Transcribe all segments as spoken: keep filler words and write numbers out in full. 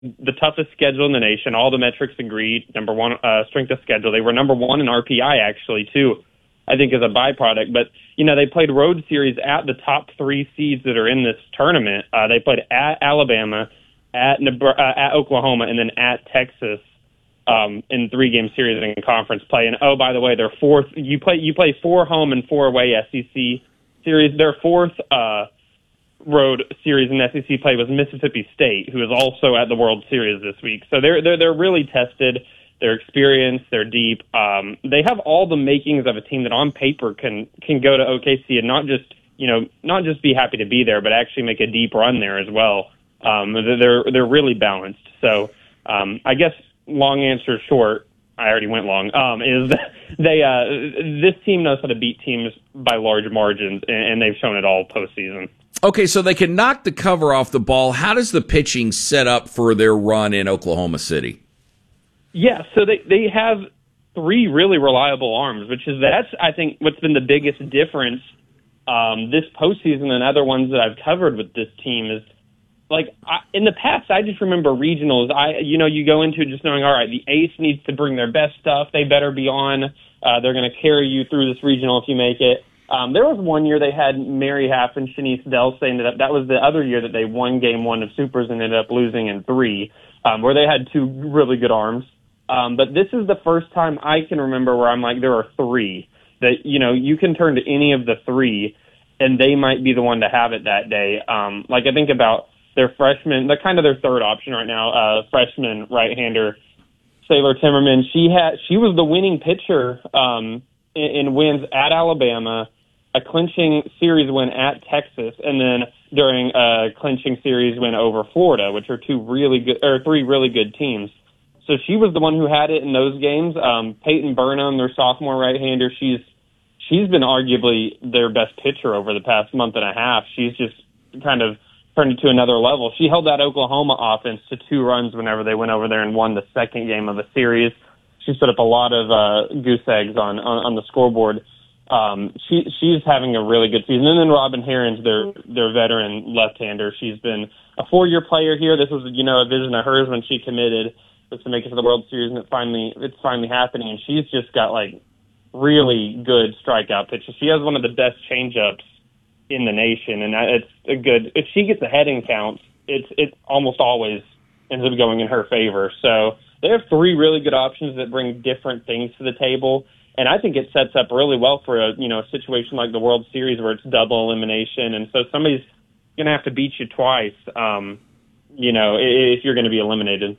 the toughest schedule in the nation. All the metrics agreed. Number one, uh, strength of schedule. They were number one in R P I, actually, too, I think, as a byproduct. But, you know, they played road series at the top three seeds that are in this tournament. Uh, they played at Alabama, at Nebraska, uh, at Oklahoma, and then at Texas um, in three-game series in conference play. And, oh, by the way, their fourth – you play you play four home and four away S E C series. Their fourth uh, road series in S E C play was Mississippi State, who is also at the World Series this week. So they're they're they're really tested. They're experienced. They're deep. Um, they have all the makings of a team that on paper can can go to O K C and not just you know not just be happy to be there, but actually make a deep run there as well. Um, they're they're really balanced. So um, I guess long answer short, I already went long. Um, is that they uh, this team knows how to beat teams by large margins, and, and they've shown it all postseason. Okay, so they can knock the cover off the ball. How does the pitching set up for their run in Oklahoma City? Yeah, so they, they have three really reliable arms, which is that's, I think, what's been the biggest difference um, this postseason and other ones that I've covered with this team is, like, I, in the past, I just remember regionals. I, you know, you go into it just knowing, all right, the ace needs to bring their best stuff. They better be on. Uh, they're going to carry you through this regional if you make it. Um, there was one year they had Mary Half and Shanice Delse. They ended up, that was the other year that they won game one of Supers and ended up losing in three, um, where they had two really good arms. Um, but this is the first time I can remember where I'm like, there are three that, you know, you can turn to any of the three and they might be the one to have it that day. Um, like I think about their freshman, they're kind of their third option right now, uh, freshman right-hander, Sailor Timmerman. She had, she was the winning pitcher, um, in, in wins at Alabama, a clinching series win at Texas, and then during a clinching series win over Florida, which are two really good, or three really good teams. So she was the one who had it in those games. Um, Peyton Burnham, their sophomore right-hander, she's she's been arguably their best pitcher over the past month and a half. She's just kind of turned it to another level. She held that Oklahoma offense to two runs whenever they went over there and won the second game of the series. She put up a lot of uh, goose eggs on, on, on the scoreboard. Um, she she's having a really good season. And then Robin Herons, their their veteran left-hander, she's been a four-year player here. This was, you know, a vision of hers when she committed, was to make it to the World Series, and it finally it's finally happening. And she's just got like really good strikeout pitches. She has one of the best changeups in the nation, and it's a good. If she gets a heading count, it's it almost always ends up going in her favor. So they have three really good options that bring different things to the table. And I think it sets up really well for a you know a situation like the World Series where it's double elimination, and so somebody's going to have to beat you twice, um, you know, if you're going to be eliminated.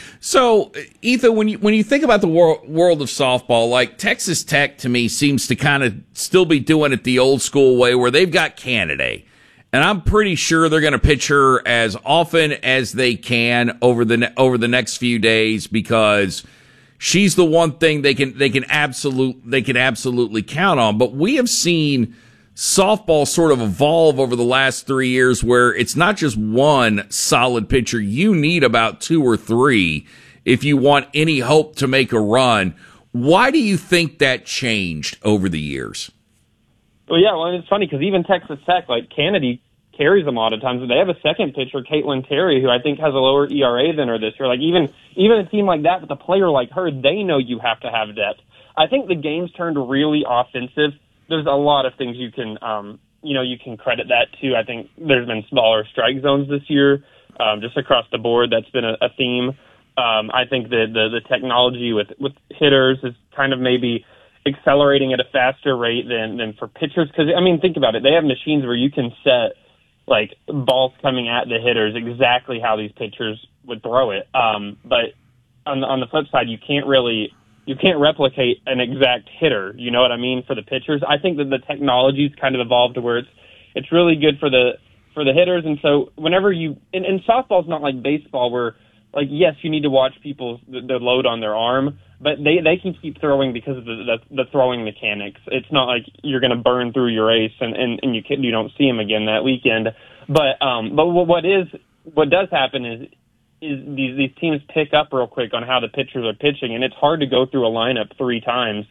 So, Ethan, when you when you think about the wor- world of softball, like Texas Tech to me seems to kind of still be doing it the old school way, where they've got Canada, and I'm pretty sure they're going to pitch her as often as they can over the ne- over the next few days because she's the one thing they can they can absolute they can absolutely count on. But we have seen softball sort of evolve over the last three years where it's not just one solid pitcher. You need about two or three if you want any hope to make a run. Why do you think that changed over the years? Well, yeah, well, it's funny because even Texas Tech, like Kennedy, carries them a lot of times. They have a second pitcher, Caitlin Terry, who I think has a lower E R A than her this year. Like even even a team like that with a player like her, they know you have to have depth. I think the game's turned really offensive. There's a lot of things you can, um, you know, you can credit that to. I think there's been smaller strike zones this year, um, just across the board. That's been a, a theme. Um, I think the, the the technology with with hitters is kind of maybe accelerating at a faster rate than than for pitchers. Because I mean, think about it. They have machines where you can set like balls coming at the hitters exactly how these pitchers would throw it. Um, but on the, on the flip side, you can't really. You can't replicate an exact hitter, you know what I mean, for the pitchers. I think that the technology's kind of evolved to where it's it's really good for the for the hitters. And so whenever you and, and softball's not like baseball where like yes, you need to watch people the, the load on their arm, but they they can keep throwing because of the the, the throwing mechanics. It's not like you're going to burn through your ace and, and, and you can, you don't see him again that weekend. But um but what is what does happen is is these these teams pick up real quick on how the pitchers are pitching, and it's hard to go through a lineup three times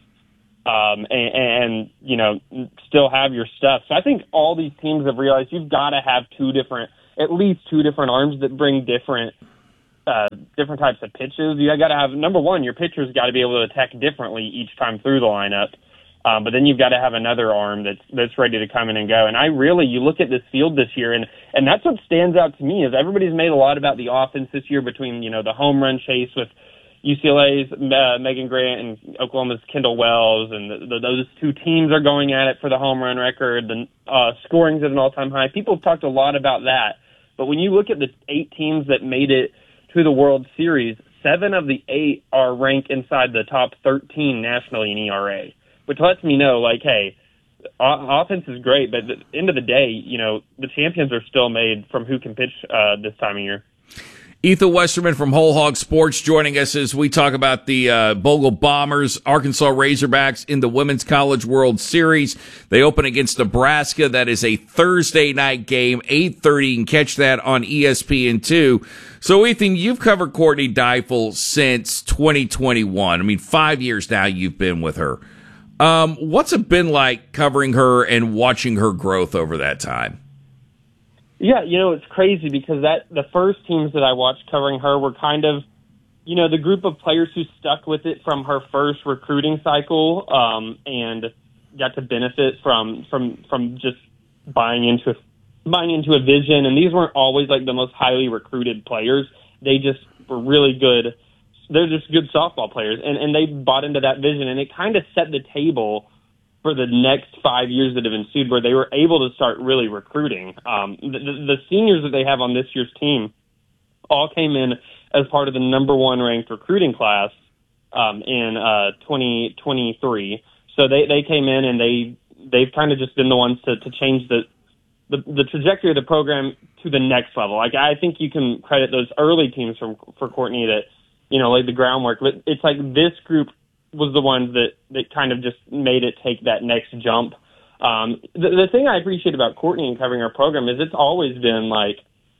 um, and, and, you know, still have your stuff. So I think all these teams have realized you've got to have two different, at least two different arms that bring different uh, different types of pitches. You got to have, number one, your pitcher's got to be able to attack differently each time through the lineup. Um, but then you've got to have another arm that's that's ready to come in and go. And I really, you look at this field this year, and, and that's what stands out to me is everybody's made a lot about the offense this year between, you know, the home run chase with U C L A's uh, Megan Grant and Oklahoma's Kendall Wells, and the, the, those two teams are going at it for the home run record. The uh, scoring's at an all-time high. People have talked a lot about that. But when you look at the eight teams that made it to the World Series, seven of the eight are ranked inside the top thirteen nationally in E R A, which lets me know, like, hey, o- offense is great, but at the end of the day, you know, the champions are still made from who can pitch uh, this time of year. Ethan Westerman from Whole Hog Sports joining us as we talk about the uh, Bogle Bombers, Arkansas Razorbacks in the Women's College World Series. They open against Nebraska. That is a Thursday night game, eight thirty. You can catch that on E S P N two. So, Ethan, you've covered Courtney Deifel since twenty twenty-one. I mean, five years now you've been with her. Um, what's it been like covering her and watching her growth over that time? Yeah, you know, it's crazy because that the first teams that I watched covering her were kind of, you know, the group of players who stuck with it from her first recruiting cycle um, and got to benefit from from from just buying into buying into a vision. And these weren't always like the most highly recruited players. They just were really good. They're just good softball players, and and they bought into that vision, and it kind of set the table for the next five years that have ensued, where they were able to start really recruiting. Um, the, the seniors that they have on this year's team all came in as part of the number one ranked recruiting class um, in uh, twenty twenty-three. So they, they came in and they they've kind of just been the ones to, to change the, the the trajectory of the program to the next level. Like I think you can credit those early teams from for Courtney that you know laid the groundwork, but it's like this group was the ones that, that kind of just made it take that next jump. Um, the, the thing I appreciate about Courtney and covering her program is it's always been like,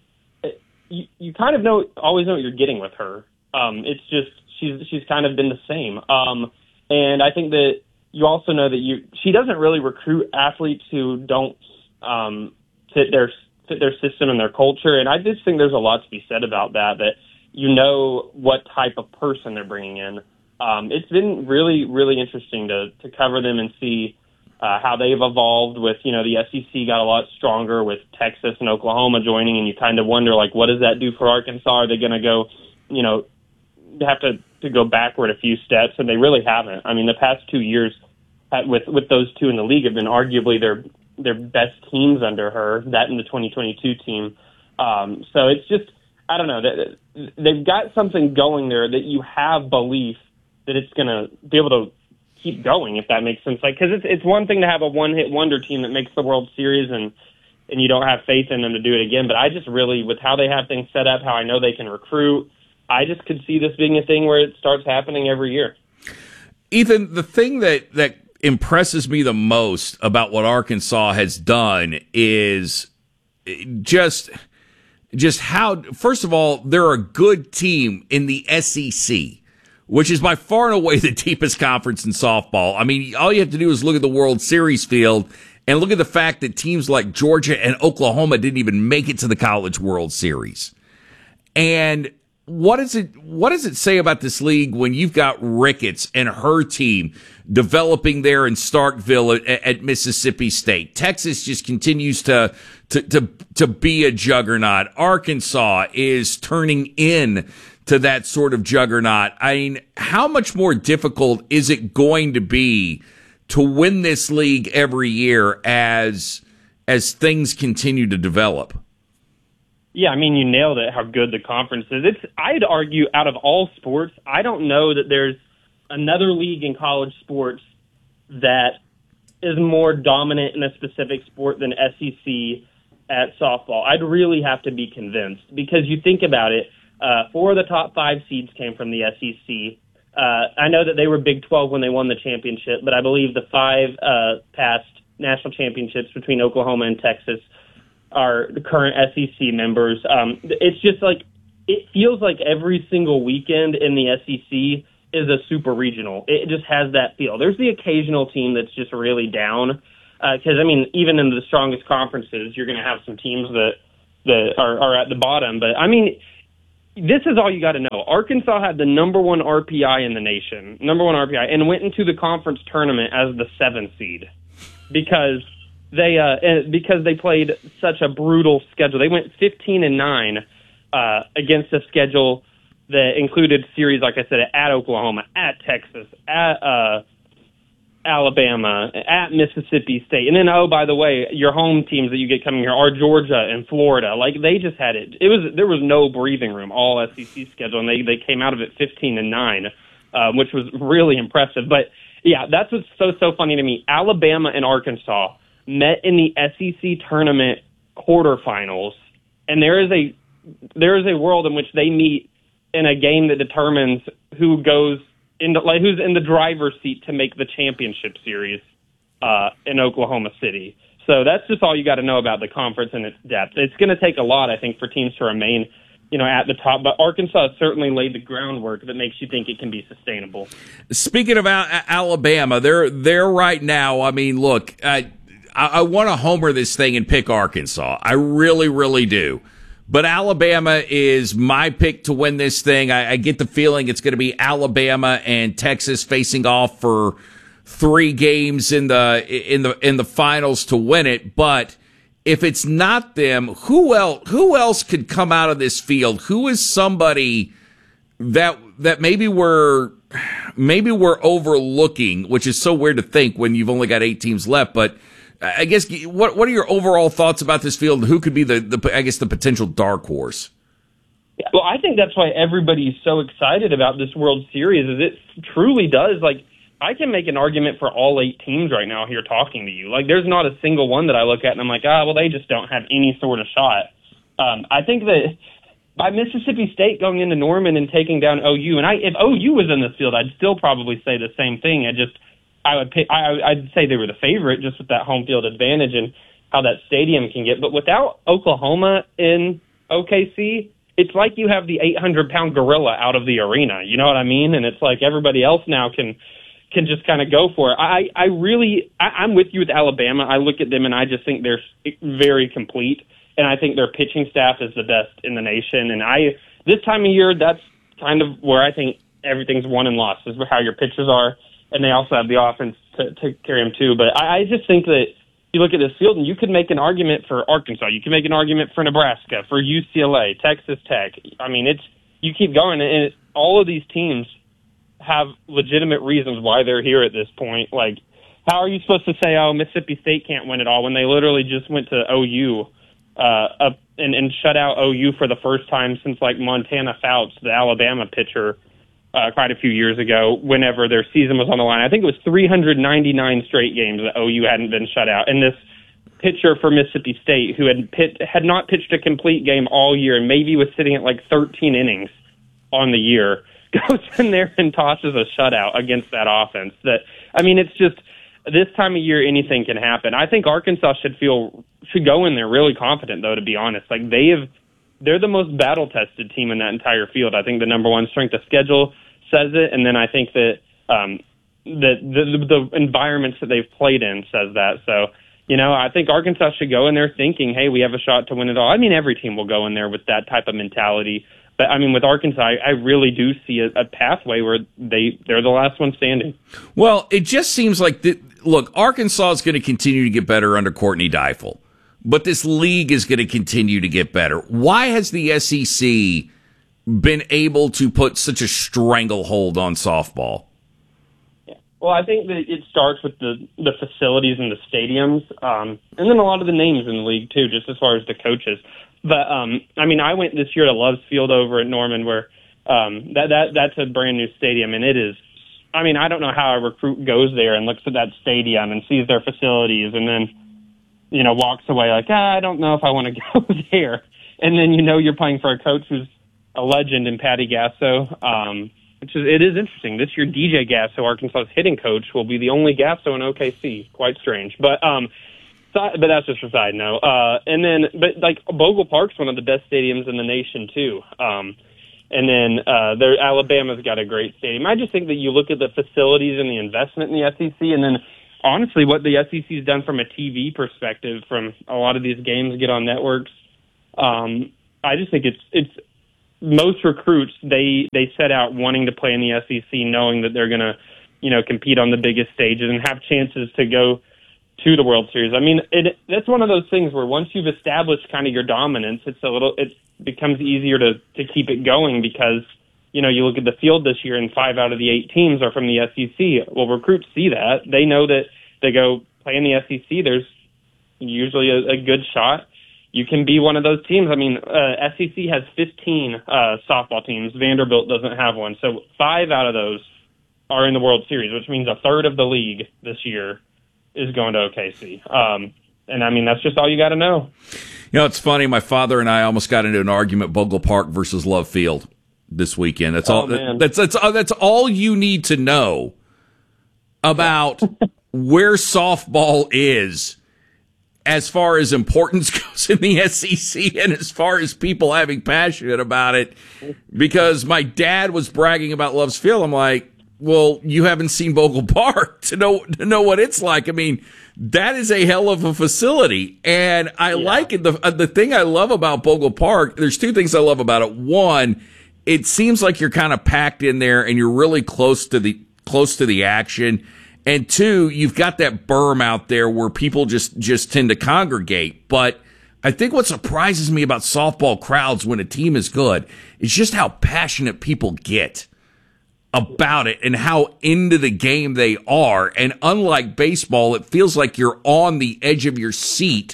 it, you, you kind of know, always know what you're getting with her. Um, it's just, she's, she's kind of been the same. Um, and I think that you also know that you, she doesn't really recruit athletes who don't, um, fit their, fit their system and their culture. And I just think there's a lot to be said about that, that you know what type of person they're bringing in. Um, it's been really, really interesting to, to cover them and see uh, how they've evolved with, you know, the S E C got a lot stronger with Texas and Oklahoma joining, and you kind of wonder, like, what does that do for Arkansas? Are they going to go, you know, have to, to go backward a few steps? And they really haven't. I mean, the past two years at, with with those two in the league have been arguably their, their best teams under her, that and the twenty twenty-two team. Um, so it's just, I don't know, that they've got something going there that you have belief that it's going to be able to keep going, if that makes sense. Like, because it's it's one thing to have a one-hit wonder team that makes the World Series and and you don't have faith in them to do it again. But I just really, with how they have things set up, how I know they can recruit, I just could see this being a thing where it starts happening every year. Ethan, the thing that that impresses me the most about what Arkansas has done is just just how, first of all, they're a good team in the S E C, which is by far and away the deepest conference in softball. I mean, all you have to do is look at the World Series field and look at the fact that teams like Georgia and Oklahoma didn't even make it to the College World Series. And what is it, what does it say about this league when you've got Ricketts and her team developing there in Starkville at, at Mississippi State? Texas just continues to, to, to, to be a juggernaut. Arkansas is turning in to that sort of juggernaut. I mean, how much more difficult is it going to be to win this league every year as as things continue to develop? Yeah, I mean, you nailed it, how good the conference is. It's, I'd argue, out of all sports, I don't know that there's another league in college sports that is more dominant in a specific sport than S E C at softball. I'd really have to be convinced, because you think about it, Uh, four of the top five seeds came from the S E C. Uh, I know that they were Big twelve when they won the championship, but I believe the five uh, past national championships between Oklahoma and Texas are the current S E C members. Um, it's just like, it feels like every single weekend in the S E C is a super regional. It just has that feel. There's the occasional team that's just really down, because, uh, I mean, even in the strongest conferences, you're going to have some teams that, that are, are at the bottom. But, I mean, this is all you got to know. Arkansas had the number one R P I in the nation, number one R P I, and went into the conference tournament as the seventh seed because they uh, because they played such a brutal schedule. They went fifteen and nine uh, against a schedule that included series, like I said, at Oklahoma, at Texas, at uh, Alabama, at Mississippi State. And then, oh, by the way, your home teams that you get coming here are Georgia and Florida. Like, they just had it. It was there was no breathing room, all S E C schedule, and they, they came out of it fifteen and nine, uh, which was really impressive. But, yeah, that's what's so, so funny to me. Alabama and Arkansas met in the S E C tournament quarterfinals, and there is a there is a world in which they meet in a game that determines who goes into, like, who's in the driver's seat to make the championship series uh, in Oklahoma City. So that's just all you got to know about the conference and its depth. It's going to take a lot, I think, for teams to remain, you know, at the top. But Arkansas has certainly laid the groundwork that makes you think it can be sustainable. Speaking of Alabama, they're they're right now. I mean, look, I I, I want to homer this thing and pick Arkansas. I really, really do. But Alabama is my pick to win this thing. I, I get the feeling it's going to be Alabama and Texas facing off for three games in the in the in the finals to win it. But if it's not them, who else who else could come out of this field? Who is somebody that that maybe we're maybe we're overlooking, which is so weird to think when you've only got eight teams left, but I guess what what are your overall thoughts about this field? Who could be the, the I guess the potential dark horse? Yeah, well, I think that's why everybody's so excited about this World Series. Is it truly does like I can make an argument for all eight teams right now here talking to you. Like, there's not a single one that I look at and I'm like, ah, well, they just don't have any sort of shot. Um, I think that by Mississippi State going into Norman and taking down O U, and I if O U was in this field, I'd still probably say the same thing. I just I would pick, I, I'd say they were the favorite just with that home field advantage and how that stadium can get. But without Oklahoma in O K C, it's like you have the eight hundred pound gorilla out of the arena. You know what I mean? And it's like everybody else now can can just kind of go for it. I, I really, I, I'm with you with Alabama. I look at them and I just think they're very complete. And I think their pitching staff is the best in the nation. And I, this time of year, that's kind of where I think everything's won and lost, is how your pitchers are. And they also have the offense to, to carry them too. But I, I just think that you look at this field and you could make an argument for Arkansas. You can make an argument for Nebraska, for U C L A, Texas Tech. I mean, it's you keep going, and it, all of these teams have legitimate reasons why they're here at this point. Like, how are you supposed to say, oh, Mississippi State can't win it all when they literally just went to O U uh, up and, and shut out O U for the first time since, like, Montana Fouts, the Alabama pitcher, Uh, quite a few years ago, whenever their season was on the line. I think it was three hundred ninety-nine straight games that O U hadn't been shut out. And this pitcher for Mississippi State, who had pit, had not pitched a complete game all year and maybe was sitting at like thirteen innings on the year, goes in there and tosses a shutout against that offense. That I mean, it's just this time of year, anything can happen. I think Arkansas should feel should go in there really confident, though. To be honest, like they have. They're the most battle-tested team in that entire field. I think the number one strength of schedule says it, and then I think that um, that the, the environments that they've played in says that. So, you know, I think Arkansas should go in there thinking, hey, we have a shot to win it all. I mean, every team will go in there with that type of mentality. But, I mean, with Arkansas, I, I really do see a, a pathway where they, they're the last one standing. Well, it just seems like, the, look, Arkansas is going to continue to get better under Courtney Deifel. But this league is going to continue to get better. Why has the S E C been able to put such a stranglehold on softball? Yeah. Well, I think that it starts with the, the facilities and the stadiums, um, and then a lot of the names in the league, too, just as far as the coaches. But, um, I mean, I went this year to Love's Field over at Norman, where um, that, that that's a brand-new stadium, and it is, I mean, I don't know how a recruit goes there and looks at that stadium and sees their facilities and then you know, walks away like, ah, I don't know if I want to go there. And then, you know, you're playing for a coach who's a legend in Patty Gasso, um, which is, it is interesting. This year, D J Gasso, Arkansas's hitting coach, will be the only Gasso in O K C. Quite strange. But, um, so, but that's just a side note. Uh, and then, but like Bogle Park's one of the best stadiums in the nation too. Um, and then, uh, there, Alabama's got a great stadium. I just think that you look at the facilities and the investment in the S E C, and then, honestly, what the S E C has done from a T V perspective, from a lot of these games get on networks, um, I just think it's it's most recruits, they, they set out wanting to play in the S E C, knowing that they're going to, you know, compete on the biggest stages and have chances to go to the World Series. I mean, it, that's one of those things where once you've established kind of your dominance, it's a little, it becomes easier to, to keep it going because, you know, you look at the field this year and five out of the eight teams are from the S E C. Well, recruits see that. They know that they go play in the S E C. There's usually a, a good shot. You can be one of those teams. I mean, uh, S E C has fifteen uh, softball teams. Vanderbilt doesn't have one. So five out of those are in the World Series, which means a third of the league this year is going to O K C. Um, and, I mean, that's just all you got to know. You know, it's funny. My father and I almost got into an argument, Bogle Park versus Love Field this weekend. That's all. Oh, that's, that's, that's all you need to know about where softball is as far as importance goes in the S E C and as far as people having passionate about it, because my dad was bragging about Love's Field. I'm like, well, you haven't seen Bogle Park to know to know what it's like. I mean, that is a hell of a facility, and I yeah. like it. The uh, the thing I love about Bogle Park, there's two things I love about it. One, it seems like you're kind of packed in there, and you're really close to the close to the action. And two, you've got that berm out there where people just, just tend to congregate. But I think what surprises me about softball crowds when a team is good is just how passionate people get about it and how into the game they are. And unlike baseball, it feels like you're on the edge of your seat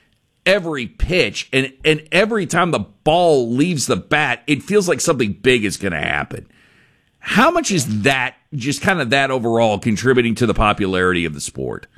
every pitch. And, and every time the ball leaves the bat, it feels like something big is going to happen. How much is that, just kind of that overall, contributing to the popularity of the sport?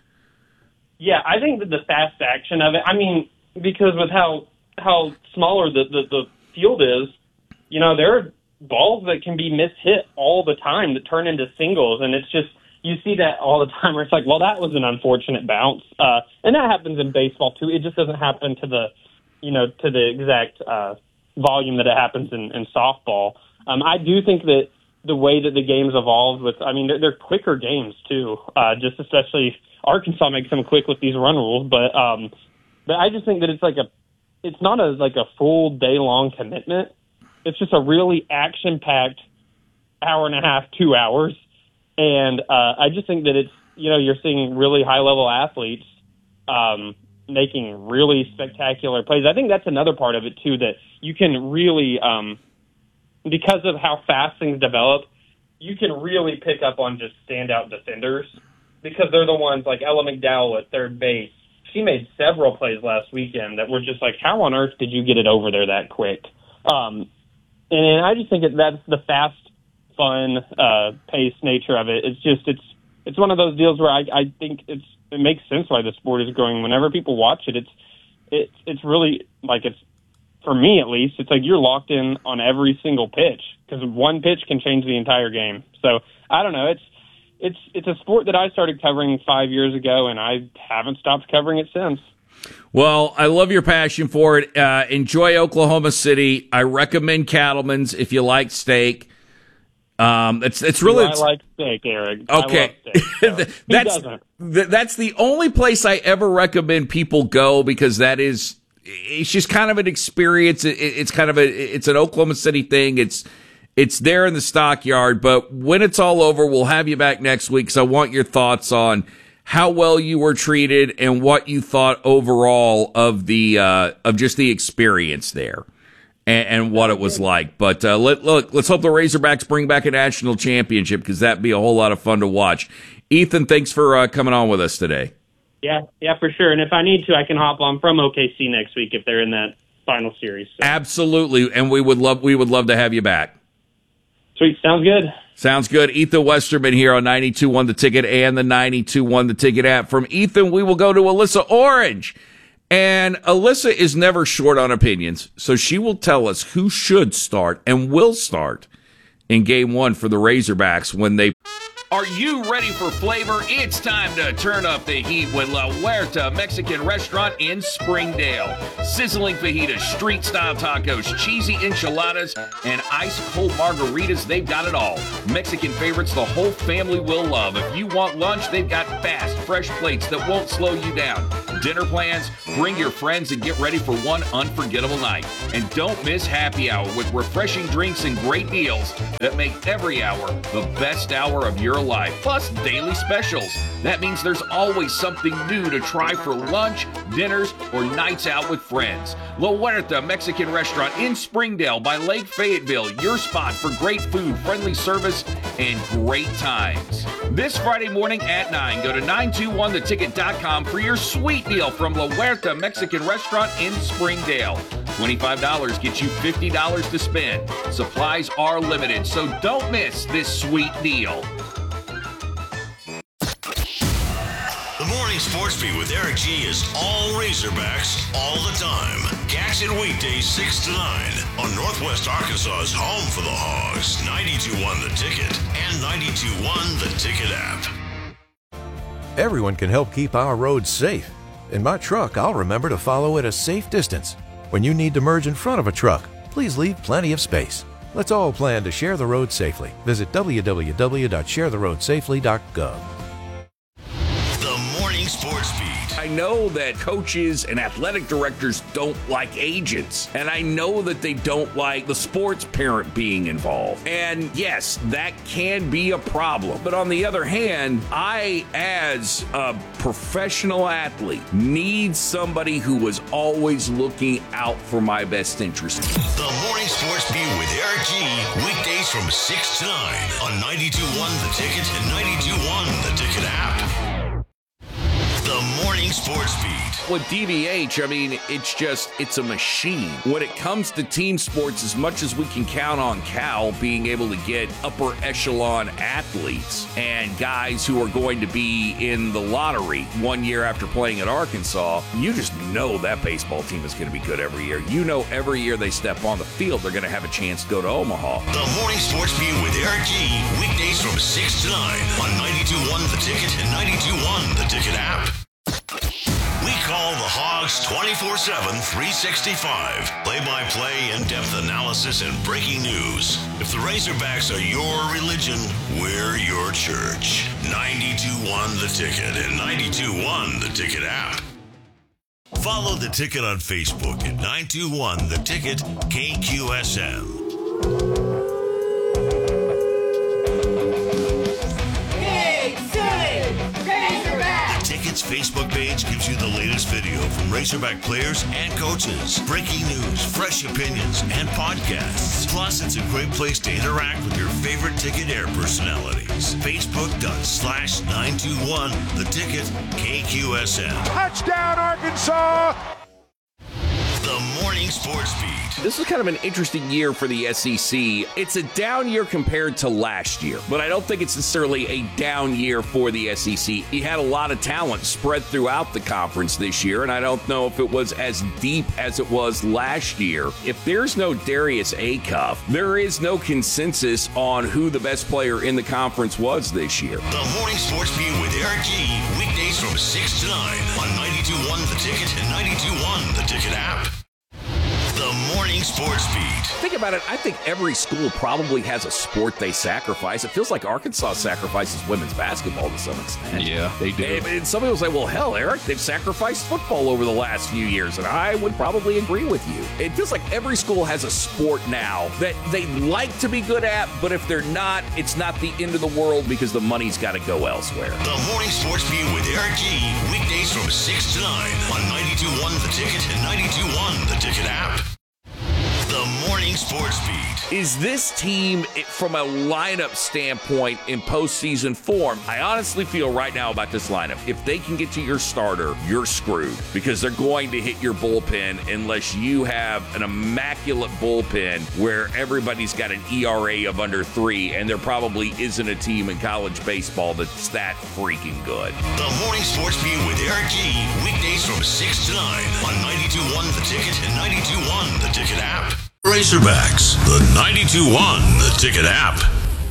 Yeah, I think that the fast action of it, I mean, because with how how smaller the, the, the field is, you know, there are balls that can be mishit all the time that turn into singles, and it's just, you see that all the time where it's like, well, that was an unfortunate bounce. Uh, and that happens in baseball, too. It just doesn't happen to the, you know, to the exact uh, volume that it happens in, in softball. Um, I do think that the way that the game's evolved with, I mean, they're, they're quicker games too. Uh, just especially Arkansas makes them quick with these run rules, but um, but I just think that it's like a, it's not a like a full day long commitment. It's just a really action packed hour and a half, two hours, and uh, I just think that it's, you know, you're seeing really high level athletes um, making really spectacular plays. I think that's another part of it too, that you can really. Um, Because of how fast things develop, you can really pick up on just standout defenders because they're the ones like Ella McDowell at third base. She made several plays last weekend that were just like, how on earth did you get it over there that quick? Um, and I just think that that's the fast, fun, uh, paced nature of it. It's just, it's, it's one of those deals where I, I think it's, it makes sense why the sport is growing. Whenever people watch it, it's, it's, it's really like it's, for me, at least, it's like you're locked in on every single pitch because one pitch can change the entire game. So I don't know. It's it's it's a sport that I started covering five years ago, and I haven't stopped covering it since. Well, I love your passion for it. Uh, enjoy Oklahoma City. I recommend Cattleman's if you like steak. Um, it's it's really. I like steak, Eric. Okay, I love steak, so. that's th- that's the only place I ever recommend people go because that is. It's just kind of an experience. It's kind of a, it's an Oklahoma City thing. It's, it's there in the stockyard, but when it's all over, we'll have you back next week. So I want your thoughts on how well you were treated and what you thought overall of the, uh, of just the experience there and, and what it was like. But, uh, let, look, let's hope the Razorbacks bring back a national championship because that'd be a whole lot of fun to watch. Ethan, thanks for uh, coming on with us today. Yeah, yeah, for sure. And if I need to, I can hop on from O K C next week if they're in that final series. So. Absolutely, and we would love we would love to have you back. Sweet, sounds good. Sounds good. Ethan Westerman here on ninety-two point one The Ticket and the ninety-two point one The Ticket app. From Ethan, we will go to Alyssa Orange. And Alyssa is never short on opinions, so she will tell us who should start and will start in game one for the Razorbacks when they... Are you ready for flavor? It's time to turn up the heat with La Huerta Mexican Restaurant in Springdale. Sizzling fajitas, street-style tacos, cheesy enchiladas, and ice-cold margaritas, they've got it all. Mexican favorites the whole family will love. If you want lunch, they've got fast, fresh plates that won't slow you down. dinner plans? Bring your friends and get ready for one unforgettable night. And don't miss happy hour with refreshing drinks and great deals that make every hour the best hour of your life. Plus daily specials. That means there's always something new to try for lunch, dinners, or nights out with friends. La Huerta Mexican Restaurant in Springdale by Lake Fayetteville, your spot for great food, friendly service, and great times. This Friday morning at nine, go to nine two one the ticket dot com for your sweet deal from La Huerta Mexican Restaurant in Springdale. twenty-five dollars gets you fifty dollars to spend. Supplies are limited, so don't miss this sweet deal. The Morning Sports Beat with Eric G is all Razorbacks all the time. Catch it weekdays six to nine on Northwest Arkansas's home for the Hogs, ninety-two point one The Ticket and ninety-two point one The Ticket app. Everyone can help keep our roads safe. In my truck, I'll remember to follow at a safe distance. When you need to merge in front of a truck, please leave plenty of space. Let's all plan to share the road safely. Visit w w w dot share the road safely dot gov. The Morning Sports Beat. I know that coaches and athletic directors don't like agents, and I know that they don't like the sports parent being involved. And yes, that can be a problem. But on the other hand, I, as a professional athlete, need somebody who is always looking out for my best interest. The Morning Sports Beat with Eric G. Weekdays from six to nine on ninety-two point one The Ticket and ninety-two point one The Ticket app. The Morning Sports Beat. With D V H, I mean, it's just, it's a machine. When it comes to team sports, as much as we can count on Cal being able to get upper echelon athletes and guys who are going to be in the lottery one year after playing at Arkansas, you just know that baseball team is going to be good every year. You know every year they step on the field, they're going to have a chance to go to Omaha. The Morning Sports Beat with Eric G. Weekdays from six to nine on ninety-two point one The Ticket and ninety-two point one The Ticket app. We call the Hogs twenty-four seven, three sixty-five. Play-by-play, in-depth analysis, and breaking news. If the Razorbacks are your religion, we're your church. ninety-two point one The Ticket and ninety-two point one The Ticket app. Follow The Ticket on Facebook at nine two one The Ticket K Q S M. Facebook page gives you the latest video from Razorback players and coaches, breaking news, fresh opinions, and podcasts. Plus, it's a great place to interact with your favorite Ticket Air personalities. Facebook.com slash 921 The Ticket K Q S M. Touchdown, Arkansas! The Morning Sports Beat. This is kind of an interesting year for the S E C. It's a down year compared to last year, but I don't think it's necessarily a down year for the S E C. You had a lot of talent spread throughout the conference this year, and I don't know if it was as deep as it was last year. If there's no Darius Acuff, there is no consensus on who the best player in the conference was this year. The Morning Sports Beat with Eric G. Weekdays from six to nine on ninety-two point one The Ticket and ninety-two point one The Ticket app. The Morning Sports Beat. Think about it. I think every school probably has a sport they sacrifice. It feels like Arkansas sacrifices women's basketball to some extent. Yeah, they do. And, and some people say, well, hell, Eric, they've sacrificed football over the last few years, and I would probably agree with you. It feels like every school has a sport now that they like to be good at, but if they're not, it's not the end of the world because the money's got to go elsewhere. The Morning Sports Beat with Eric G. Weekdays from six to nine on ninety-two point one The Ticket and ninety-two point one The Ticket app. The Morning Sports Beat. Is this team, from a lineup standpoint, in postseason form? I honestly feel right now about this lineup, if they can get to your starter, you're screwed because they're going to hit your bullpen unless you have an immaculate bullpen where everybody's got an E R A of under three, and there probably isn't a team in college baseball that's that freaking good. The Morning Sports Beat with Eric G. Weekdays from six to nine on ninety-two point one The Ticket and ninety-two point one The Ticket app. Razorbacks, the ninety-two point one The Ticket app.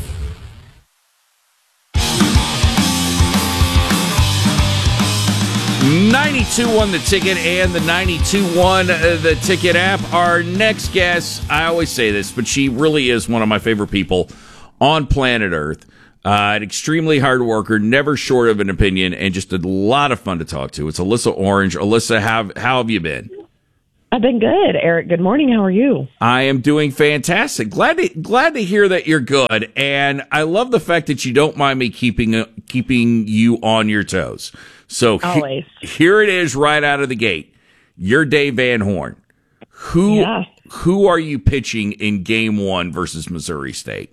ninety-two point one The Ticket and the ninety-two point one The Ticket app. Our next guest, I always say this, but she really is one of my favorite people on planet Earth. Uh, an extremely hard worker, never short of an opinion, and just a lot of fun to talk to. It's Alyssa Orange. Alyssa, how, how have you been? I've been good, Eric. Good morning. How are you? I am doing fantastic. Glad to, glad to hear that you're good, and I love the fact that you don't mind me keeping uh, keeping you on your toes. So Always. He, here it is right out of the gate. You're Dave Van Horn. Who Yeah. who are you pitching in game one versus Missouri State?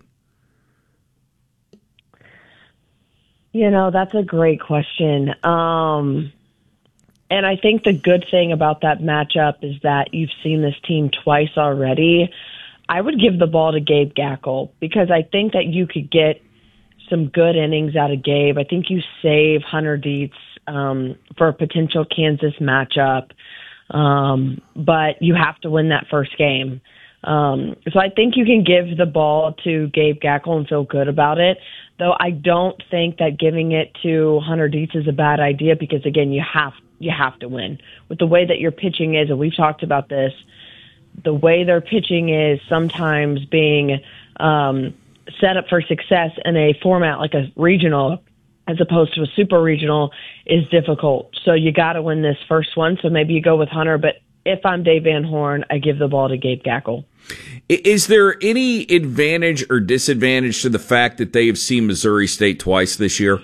You know, that's a great question. Um, and I think the good thing about that matchup is that you've seen this team twice already. I would give the ball to Gabe Gackle because I think that you could get some good innings out of Gabe. I think you save Hunter Dietz um, for a potential Kansas matchup, um, but you have to win that first game. Um, so I think you can give the ball to Gabe Gackle and feel good about it. Though I don't think that giving it to Hunter Dietz is a bad idea because, again, you have you have to win. With the way that your pitching is, and we've talked about this, the way their pitching is sometimes being um, set up for success in a format like a regional as opposed to a super regional is difficult. So you got to win this first one. So maybe you go with Hunter, but if I'm Dave Van Horn, I give the ball to Gabe Gackle. Is there any advantage or disadvantage to the fact that they have seen Missouri State twice this year?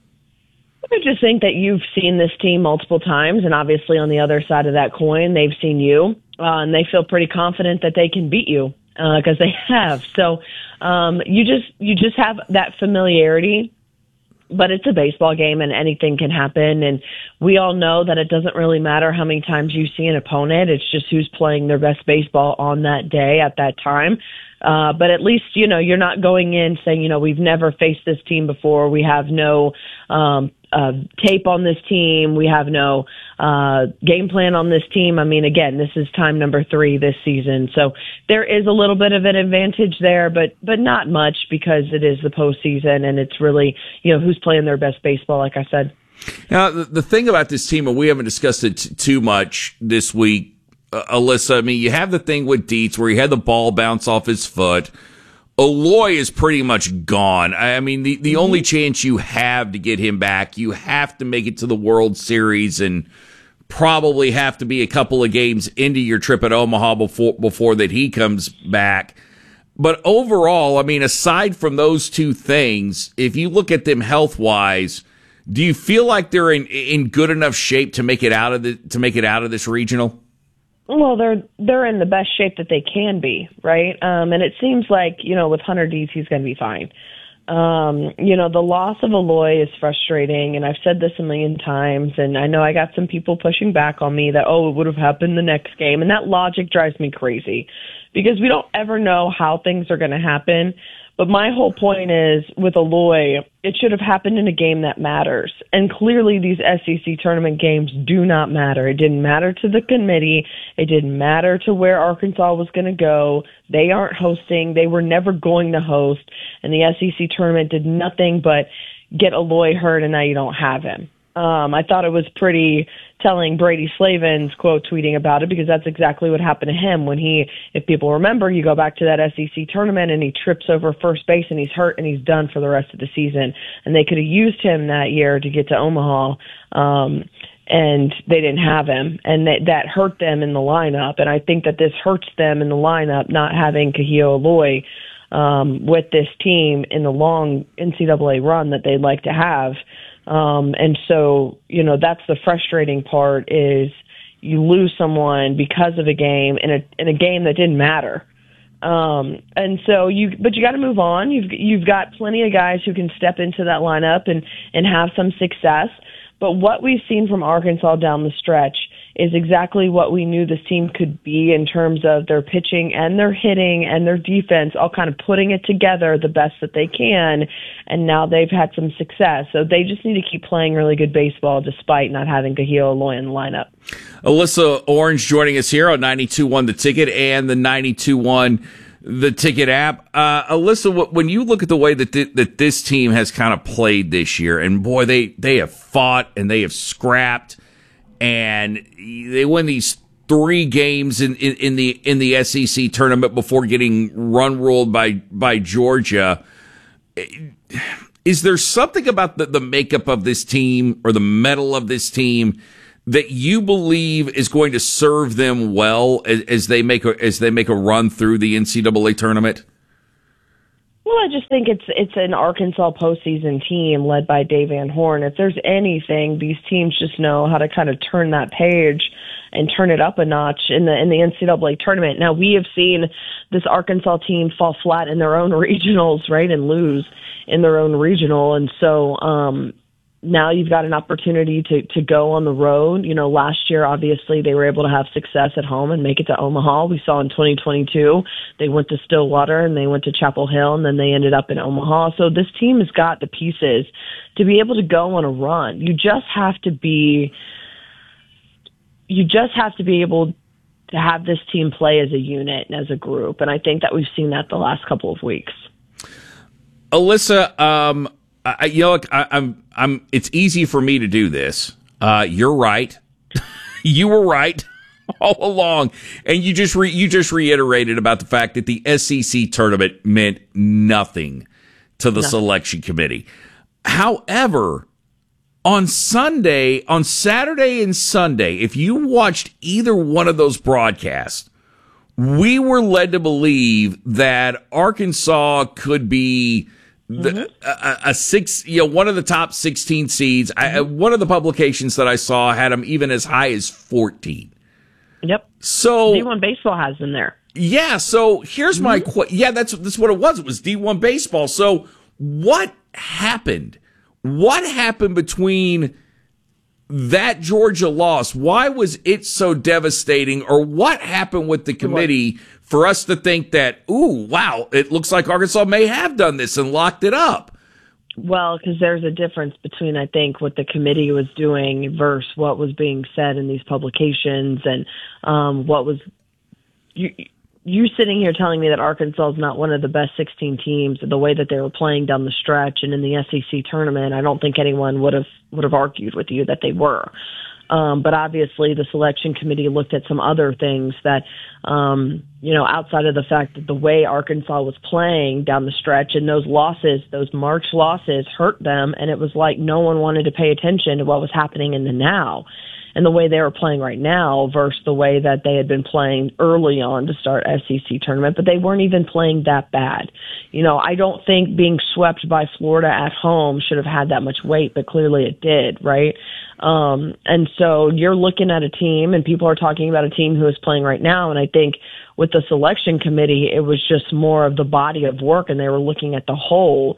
I just think that you've seen this team multiple times, and obviously on the other side of that coin, they've seen you, uh, and they feel pretty confident that they can beat you because uh, they have. So um, you just you just have that familiarity. But it's a baseball game and anything can happen. And we all know that it doesn't really matter how many times you see an opponent. It's just who's playing their best baseball on that day at that time. Uh, but at least, you know, you're not going in saying, you know, we've never faced this team before. We have no um, uh, tape on this team. We have no uh, game plan on this team. I mean, again, this is time number three this season. So there is a little bit of an advantage there, but but not much because it is the postseason and it's really, you know, who's playing their best baseball, like I said. Now, the, the thing about this team, and we haven't discussed it t- too much this week, uh, Alyssa, I mean, you have the thing with Dietz where he had the ball bounce off his foot. Aloy is pretty much gone. I mean, the, the mm-hmm. only chance you have to get him back, you have to make it to the World Series and probably have to be a couple of games into your trip at Omaha before before that he comes back. But overall, I mean, aside from those two things, if you look at them health-wise, do you feel like they're in in good enough shape to make it out of the to make it out of this regional? Well, they're they're in the best shape that they can be, right? Um, and it seems like, you know, with Hunter Dietz, he's going to be fine. Um, you know, the loss of Aloy is frustrating, and I've said this a million times, and I know I got some people pushing back on me that, oh, it would have happened the next game, and that logic drives me crazy because we don't ever know how things are going to happen. But my whole point is, with Aloy, it should have happened in a game that matters. And clearly these S E C tournament games do not matter. It didn't matter to the committee. It didn't matter to where Arkansas was going to go. They aren't hosting. They were never going to host. And the S E C tournament did nothing but get Aloy hurt, and now you don't have him. Um, I thought it was pretty telling Brady Slavin's quote tweeting about it because that's exactly what happened to him when he, if people remember, you go back to that S E C tournament and he trips over first base and he's hurt and he's done for the rest of the season. And they could have used him that year to get to Omaha, um, and they didn't have him. And that, that hurt them in the lineup. And I think that this hurts them in the lineup, not having Kahio Aloy um, with this team in the long N C double A run that they'd like to have. Um, and so, you know, that's the frustrating part is you lose someone because of a game in a, in a game that didn't matter. Um, and so you, but you got to move on. You've, you've got plenty of guys who can step into that lineup and, and have some success. But what we've seen from Arkansas down the stretch is exactly what we knew this team could be in terms of their pitching and their hitting and their defense, all kind of putting it together the best that they can. And now they've had some success. So they just need to keep playing really good baseball despite not having Kahio Aloy in the lineup. Alyssa Orange joining us here on ninety-two point one The Ticket and the ninety-two point one The Ticket app. Uh, Alyssa, when you look at the way that th- that this team has kind of played this year, and boy, they, they have fought and they have scrapped, and they win these three games in, in, in the in the S E C tournament before getting run ruled by by Georgia. Is there something about the, the makeup of this team or the metal of this team that you believe is going to serve them well as, as they make a, as they make a run through the N C double A tournament? Well, I just think it's it's an Arkansas postseason team led by Dave Van Horn. If there's anything, these teams just know how to kind of turn that page and turn it up a notch in the in the N C double A tournament. Now, we have seen this Arkansas team fall flat in their own regionals, right, and lose in their own regional. And so um, now you've got an opportunity to, to go on the road. You know, last year, obviously, they were able to have success at home and make it to Omaha. We saw in twenty twenty-two, they went to Stillwater and they went to Chapel Hill, and then they ended up in Omaha. So this team has got the pieces to be able to go on a run. You just have to be, you just have to be able to have this team play as a unit and as a group. And I think that we've seen that the last couple of weeks. Alyssa, um, I, you know, I, I'm, I'm. It's easy for me to do this. Uh, you're right. You were right all along, and you just re, you just reiterated about the fact that the S E C tournament meant nothing to the nothing. Selection committee. However, on Sunday, on Saturday and Sunday, if you watched either one of those broadcasts, we were led to believe that Arkansas could be the, mm-hmm. a, a six, you know, one of the top sixteen seeds. Mm-hmm. I, one of the publications that I saw had them even as high as fourteen. Yep. So D one baseball has them there. Yeah. So here's mm-hmm. my question. Yeah, that's that's what it was. It was D one baseball. So what happened? What happened between that Georgia loss? Why was it so devastating? Or what happened with the committee for us to think that, ooh, wow, it looks like Arkansas may have done this and locked it up? Well, because there's a difference between, I think, what the committee was doing versus what was being said in these publications and um, what was you. You sitting here telling me that Arkansas is not one of the best sixteen teams, the way that they were playing down the stretch and in the S E C tournament, I don't think anyone would have would have argued with you that they were. Um, but obviously, the selection committee looked at some other things that, um, you know, outside of the fact that the way Arkansas was playing down the stretch and those losses, those March losses hurt them, and it was like no one wanted to pay attention to what was happening in the now. And the way they were playing right now versus the way that they had been playing early on to start S E C tournament, but they weren't even playing that bad. You know, I don't think being swept by Florida at home should have had that much weight, but clearly it did, right? Um, and so you're looking at a team, and people are talking about a team who is playing right now, and I think with the selection committee, it was just more of the body of work, and they were looking at the whole.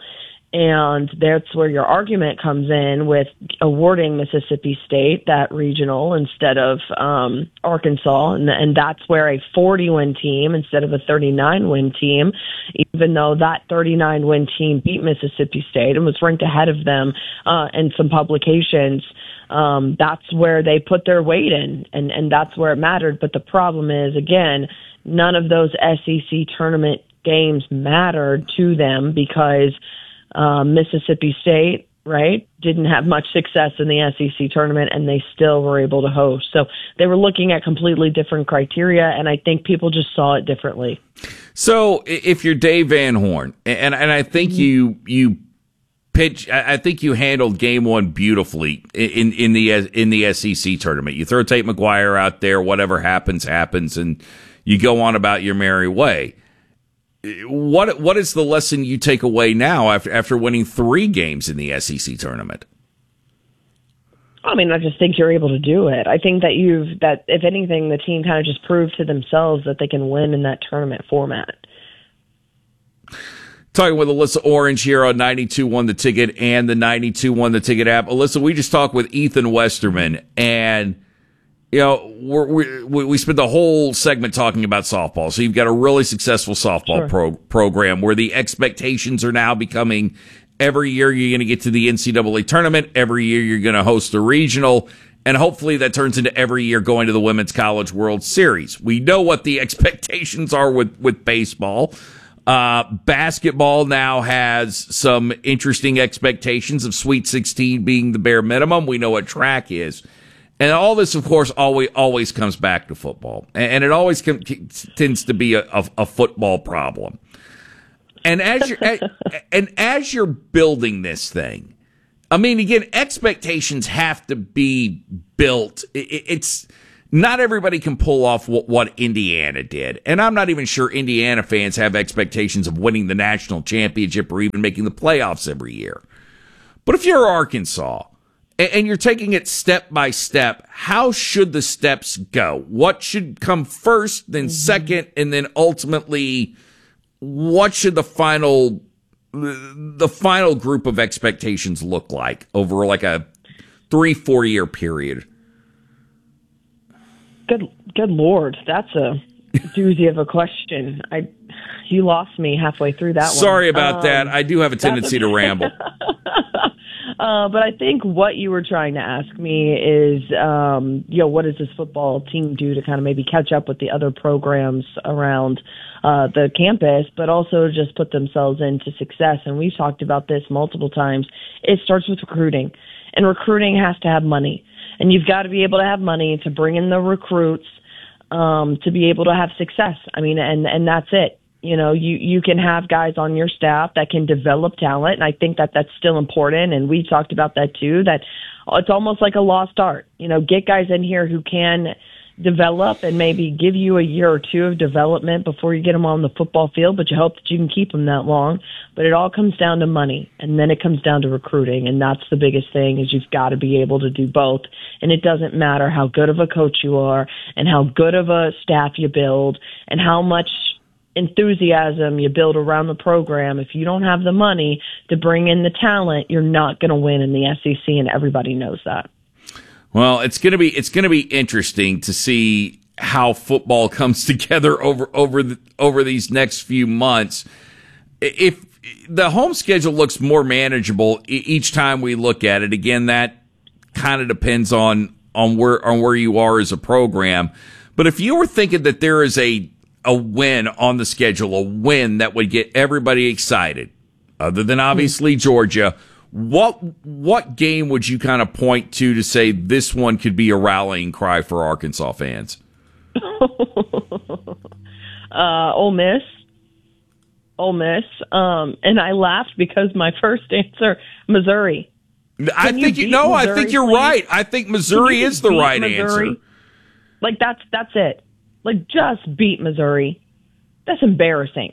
And that's where your argument comes in with awarding Mississippi State that regional instead of um, Arkansas. And, and that's where a forty-win team instead of a thirty-nine-win team, even though that thirty-nine-win team beat Mississippi State and was ranked ahead of them uh, in some publications, um, that's where they put their weight in, and, and that's where it mattered. But the problem is, again, none of those S E C tournament games mattered to them because Um, Mississippi State, right, didn't have much success in the S E C tournament, and they still were able to host. So they were looking at completely different criteria, and I think people just saw it differently. So if you're Dave Van Horn, and and I think mm-hmm. you you pitch, I think you handled game one beautifully in in the in the S E C tournament. You throw Tate McGuire out there, whatever happens, happens, and you go on about your merry way. What what is the lesson you take away now after after winning three games in the S E C tournament? I mean, I just think you're able to do it. I think that you've that if anything, the team kind of just proved to themselves that they can win in that tournament format. Talking with Alyssa Orange here on ninety-two point one The Ticket and the ninety-two point one The Ticket app. Alyssa, we just talked with Ethan Westerman, and you know, we're, we we spent the whole segment talking about softball. So you've got a really successful softball sure. pro, program where the expectations are now becoming every year you're going to get to the N C double A tournament. Every year you're going to host a regional. And hopefully that turns into every year going to the Women's College World Series. We know what the expectations are with, with baseball. Uh, basketball now has some interesting expectations of Sweet sixteen being the bare minimum. We know what track is. And all this, of course, always always comes back to football, and it always com- tends to be a, a, a football problem. And as you're and as you're building this thing, I mean, again, expectations have to be built. It's not everybody can pull off what, what Indiana did, and I'm not even sure Indiana fans have expectations of winning the national championship or even making the playoffs every year. But if you're Arkansas and you're taking it step by step, how should the steps go? What should come first, then second, and then ultimately, what should the final the final group of expectations look like over like a three, four year period? Good, good Lord, that's a doozy of a question. I, you lost me halfway through that one. Sorry about um, that. I do have a tendency okay. to ramble. Uh, but I think what you were trying to ask me is, um, you know, what does this football team do to kind of maybe catch up with the other programs around uh, the campus, but also just put themselves into success? And we've talked about this multiple times. It starts with recruiting, and recruiting has to have money. And you've got to be able to have money to bring in the recruits um, to be able to have success. I mean, and, and that's it. You know, you, you can have guys on your staff that can develop talent, and I think that that's still important, and we talked about that too, that it's almost like a lost art. You know, get guys in here who can develop and maybe give you a year or two of development before you get them on the football field, but you hope that you can keep them that long. But it all comes down to money, and then it comes down to recruiting, and that's the biggest thing, is you've got to be able to do both. And it doesn't matter how good of a coach you are and how good of a staff you build and how much enthusiasm you build around the program. If you don't have the money to bring in the talent, you're not going to win in the S E C, and everybody knows that. Well, it's going to be it's going to be interesting to see how football comes together over over the, over these next few months. If the home schedule looks more manageable each time we look at it, again, that kind of depends on on where on where you are as a program. But if you were thinking that there is a a win on the schedule, a win that would get everybody excited, other than obviously Georgia, what what game would you kind of point to to say this one could be a rallying cry for Arkansas fans? uh, Ole Miss. Ole Miss. Um, and I laughed because my first answer, Missouri. Can I think you know. I think you're please? right. I think Missouri is the right Missouri? answer. Like that's that's it. Like, just beat Missouri. That's embarrassing.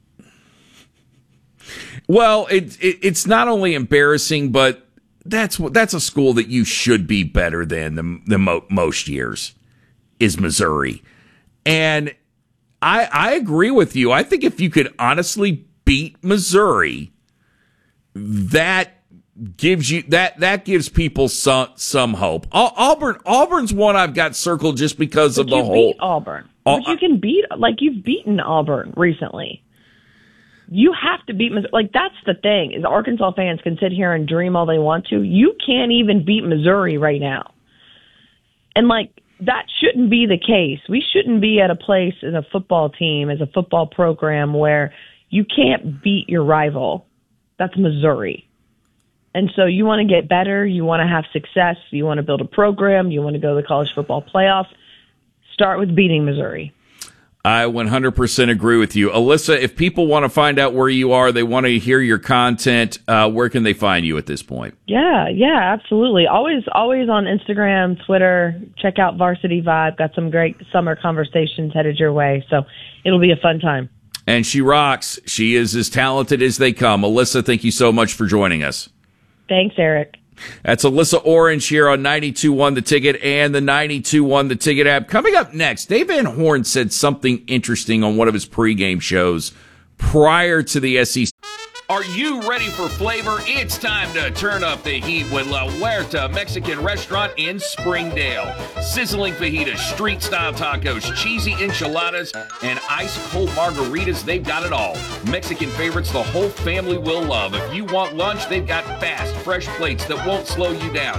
Well, it, it it's not only embarrassing, but that's that's a school that you should be better than the, the mo- most years is Missouri. And I I agree with you. I think if you could honestly beat Missouri, that gives you that that gives people some some hope. Auburn Auburn's one I've got circled just because but of the you whole beat Auburn. But you can beat like you've beaten Auburn recently. You have to beat Missouri. Like that's the thing is Arkansas fans can sit here and dream all they want to. You can't even beat Missouri right now. And like that shouldn't be the case. We shouldn't be at a place in a football team as a football program where you can't beat your rival. That's Missouri. And so you want to get better, you want to have success, you want to build a program, you want to go to the college football playoff, start with beating Missouri. I one hundred percent agree with you. Alyssa, if people want to find out where you are, they want to hear your content, uh, where can they find you at this point? Yeah, yeah, absolutely. Always always on Instagram, Twitter. Check out Varsity Vibe. Got some great summer conversations headed your way, so it'll be a fun time. And she rocks. She is as talented as they come. Alyssa, thank you so much for joining us. Thanks, Eric. That's Alyssa Orange here on ninety-two point one The Ticket and the ninety-two point one The Ticket app. Coming up next, Dave Van Horn said something interesting on one of his pregame shows prior to the S E C. Are you ready for flavor? It's time to turn up the heat with La Huerta Mexican Restaurant in Springdale. Sizzling fajitas, street-style tacos, cheesy enchiladas, and ice-cold margaritas, they've got it all. Mexican favorites the whole family will love. If you want lunch, they've got fast, fresh plates that won't slow you down.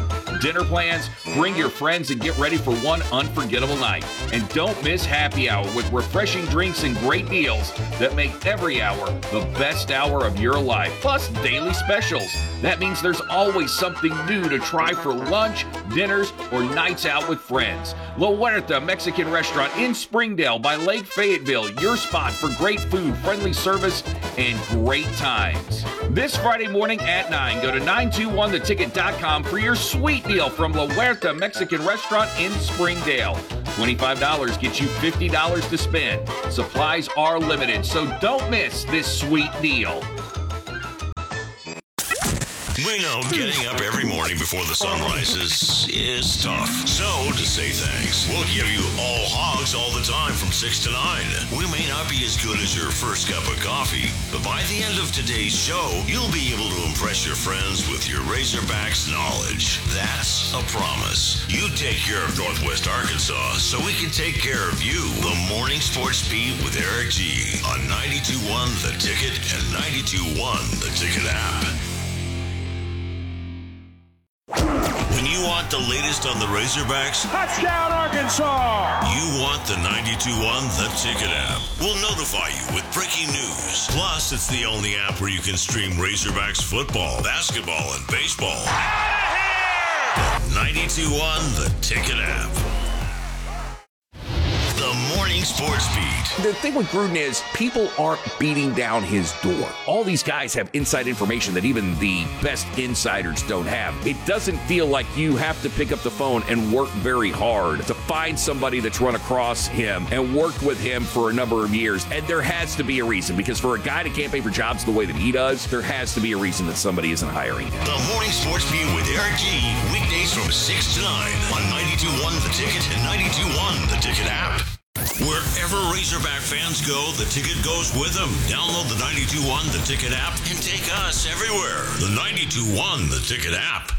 dinner plans? Bring your friends and get ready for one unforgettable night. And don't miss happy hour with refreshing drinks and great deals that make every hour the best hour of your life. Plus daily specials. That means there's always something new to try for lunch, dinners, or nights out with friends. La Huerta Mexican Restaurant in Springdale by Lake Fayetteville. Your spot for great food, friendly service, and great times. This Friday morning at nine, go to nine two one the ticket dot com for your sweet deal from La Huerta Mexican Restaurant in Springdale. twenty-five dollars gets you fifty dollars to spend. Supplies are limited, so don't miss this sweet deal. We know getting up every morning before the sun rises is tough. So, to say thanks, we'll give you all hogs all the time from six to nine. We may not be as good as your first cup of coffee, but by the end of today's show, you'll be able to impress your friends with your Razorbacks knowledge. That's a promise. You take care of Northwest Arkansas so we can take care of you. The Morning Sports Beat with Eric G on ninety-two point one The Ticket and ninety-two point one The Ticket app. When you want the latest on the Razorbacks, Touchdown, Arkansas! You want the ninety-two point one The Ticket app. We'll notify you with breaking news. Plus, it's the only app where you can stream Razorbacks football, basketball, and baseball. ninety-two point one The Ticket app. The Morning Sports Beat. The thing with Gruden is people aren't beating down his door. All these guys have inside information that even the best insiders don't have. It doesn't feel like you have to pick up the phone and work very hard to find somebody that's run across him and worked with him for a number of years. And there has to be a reason, because for a guy to campaign for jobs the way that he does, there has to be a reason that somebody isn't hiring him. The Morning Sports Beat with Eric G. Weekdays from six to nine on ninety-two point one The Ticket and ninety-two point one The Ticket app. Wherever Razorback fans go, the ticket goes with them. Download the ninety-two point one The Ticket app and take us everywhere. The ninety-two point one The Ticket app.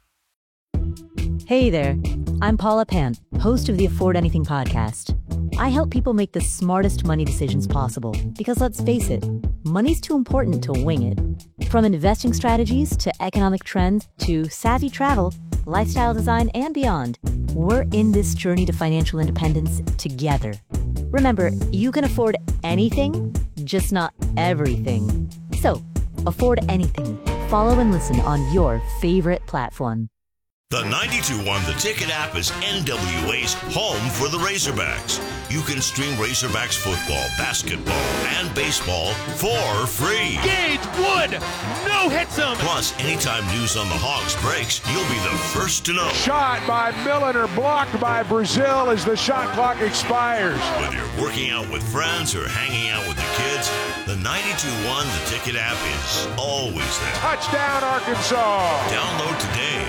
Hey there, I'm Paula Pan, host of the Afford Anything podcast. I help people make the smartest money decisions possible because, let's face it, money's too important to wing it. From investing strategies to economic trends to savvy travel, lifestyle design, and beyond, we're in this journey to financial independence together. Remember, you can afford anything, just not everything. So, afford anything. Follow and listen on your favorite platform. The ninety-two point one The Ticket app is N W A's home for the Razorbacks. You can stream Razorbacks football, basketball, and baseball for free. Gage Wood, no hits him. Plus, anytime news on the Hogs breaks, you'll be the first to know. Shot by Milliner, blocked by Brazil as the shot clock expires. Whether you're working out with friends or hanging out with your kids, the ninety-two point one The Ticket app is always there. Touchdown, Arkansas! Download today.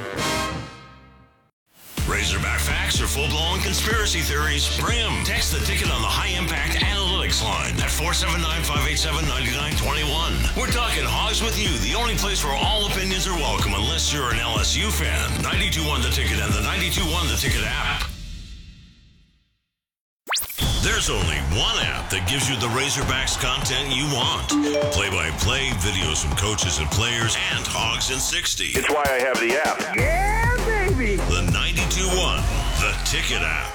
Razorback facts or full-blown conspiracy theories? Bring them. Text the ticket on the high-impact analytics line at four seven nine, five eight seven, nine nine two one. We're talking Hogs with you, the only place where all opinions are welcome unless you're an L S U fan. ninety-two point one The Ticket and the ninety-two point one The Ticket app. There's only one app that gives you the Razorbacks content you want. Play-by-play, videos from coaches and players, and Hogs in sixty. It's why I have the app. Yeah, baby. The ninety-two point one The Ticket app.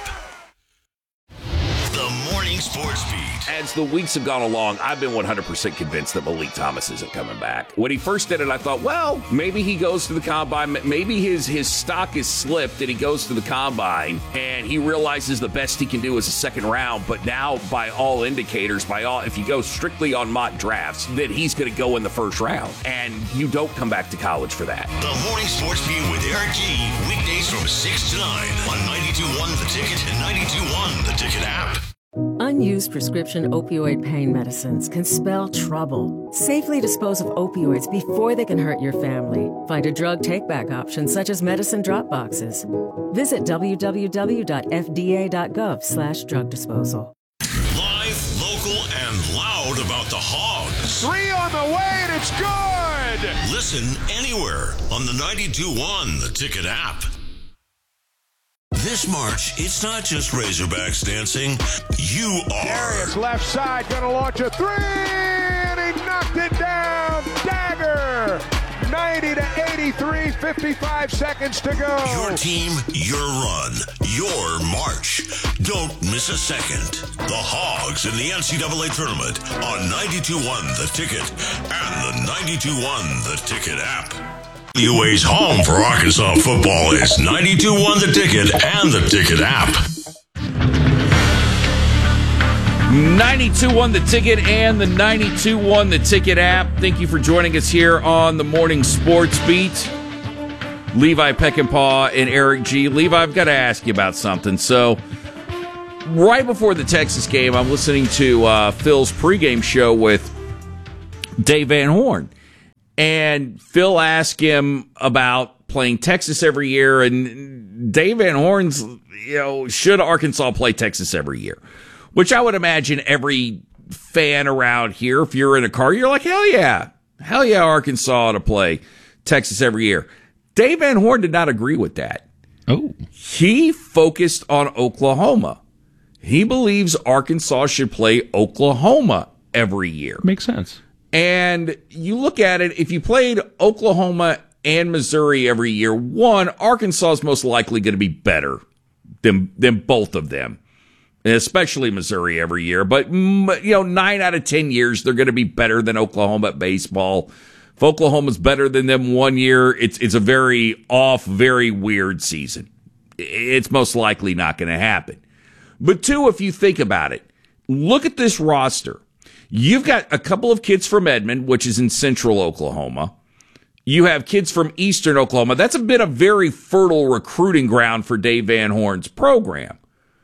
The Morning Sports Beat. As the weeks have gone along, I've been one hundred percent convinced that Malik Thomas isn't coming back. When he first did it, I thought, well, maybe he goes to the combine. Maybe his, his stock is slipped and he goes to the combine and he realizes the best he can do is a second round. But now, by all indicators, by all, if you go strictly on mock drafts, that he's going to go in the first round. And you don't come back to college for that. The Morning Sports Beat with Eric G. Weekdays from six to nine on ninety-two point one The Ticket and ninety-two point one The Ticket app. Unused prescription opioid pain medicines can spell trouble. Safely dispose of opioids before they can hurt your family. Find a drug take-back option such as medicine drop boxes. Visit w w w dot f d a dot gov slash drug disposal. Live, local, and loud about the Hogs. Three on the way, and it's good! Listen anywhere on the ninety-two point one The Ticket app. This March, it's not just Razorbacks dancing. You are. Darius left side, gonna launch a three, and he knocked it down. Dagger, ninety to fifty-three, fifty-five seconds to go. Your team, your run, your march. Don't miss a second. The Hogs in the N C double A tournament on ninety-two point one The Ticket and the ninety-two point one The Ticket app. U A's home for Arkansas football is ninety-two point one The Ticket and the Ticket app. ninety-two point one The Ticket and the ninety-two point one The Ticket app. Thank you for joining us here on the Morning Sports Beat. Levi Peckinpah and Eric G. Levi, I've got to ask you about something. So, right before the Texas game, I'm listening to uh, Phil's pregame show with Dave Van Horn. And Phil asked him about playing Texas every year. And Dave Van Horn's, you know, should Arkansas play Texas every year? Which I would imagine every fan around here, if you're in a car, you're like, hell yeah. Hell yeah, Arkansas ought to play Texas every year. Dave Van Horn did not agree with that. Oh. He focused on Oklahoma. He believes Arkansas should play Oklahoma every year. Makes sense. And you look at it, if you played Oklahoma and Missouri every year, one, Arkansas is most likely going to be better than, than both of them. Especially Missouri every year. But, you know, nine out of ten years, they're going to be better than Oklahoma at baseball. If Oklahoma's better than them one year, it's it's a very off, very weird season. It's most likely not going to happen. But two, if you think about it, look at this roster. You've got a couple of kids from Edmond, which is in central Oklahoma. You have kids from eastern Oklahoma. That's been a very fertile recruiting ground for Dave Van Horn's program.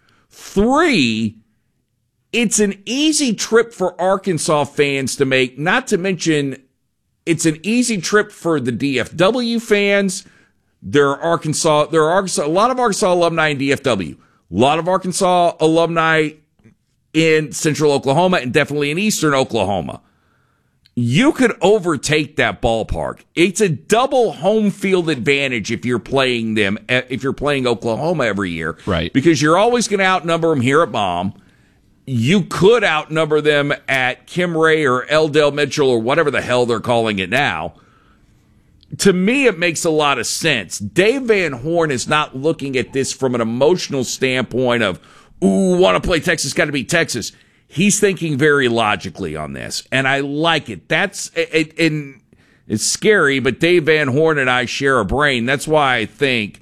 Three, it's an easy trip for Arkansas fans to make, not to mention it's an easy trip for the D F W fans. There are Arkansas, there are Arkansas, a lot of Arkansas alumni in D F W, a lot of Arkansas alumni in central Oklahoma and definitely in eastern Oklahoma. You could overtake that ballpark. It's a double home field advantage if you're playing them, if you're playing Oklahoma every year. Right. Because you're always going to outnumber them here at Baum. You could outnumber them at Kim Ray or L. Dale Mitchell or whatever the hell they're calling it now. To me, it makes a lot of sense. Dave Van Horn is not looking at this from an emotional standpoint of, ooh, want to play Texas, got to be Texas. He's thinking very logically on this, and I like it. That's it, and it's scary, but Dave Van Horn and I share a brain. That's why I think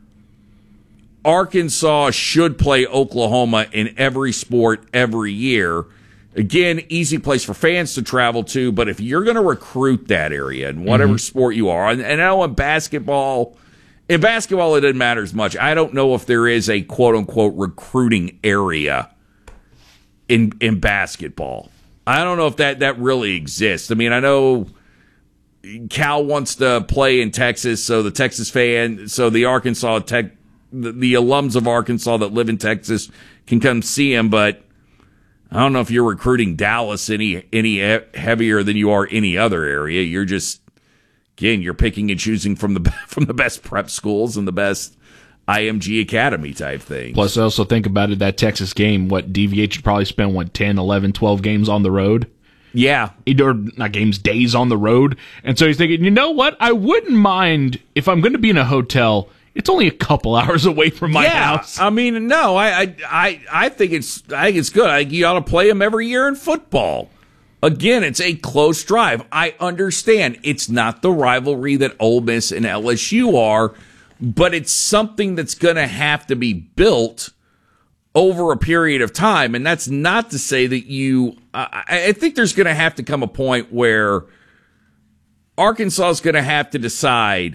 Arkansas should play Oklahoma in every sport every year. Again, easy place for fans to travel to, but if you're going to recruit that area in whatever mm-hmm. sport you are, and, and I know in basketball, in basketball it doesn't matter as much. I don't know if there is a quote-unquote recruiting area in in basketball. I don't know if that, that really exists. I mean, I know Cal wants to play in Texas, so the Texas fan, so the Arkansas Tech, the, the alums of Arkansas that live in Texas can come see him, but I don't know if you're recruiting Dallas any any heavier than you are any other area. You're just, again, you're picking and choosing from the from the best prep schools and the best I M G Academy type thing. Plus, I also think about it, that Texas game, what, D V H should probably spend, what, ten, eleven, twelve games on the road? Yeah. Or not games, days on the road. And so he's thinking, you know what? I wouldn't mind if I'm going to be in a hotel. It's only a couple hours away from my yeah, house. I mean, no, I, I, I, I think it's, I think it's good. I think you ought to play them every year in football. Again, it's a close drive. I understand it's not the rivalry that Ole Miss and L S U are, but it's something that's going to have to be built over a period of time. And that's not to say that you, uh, I think there's going to have to come a point where Arkansas is going to have to decide